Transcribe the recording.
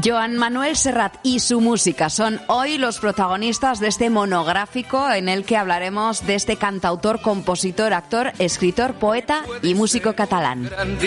Joan Manuel Serrat y su música son hoy los protagonistas de este monográfico en el que hablaremos de este cantautor, compositor, actor, escritor, poeta y músico catalán.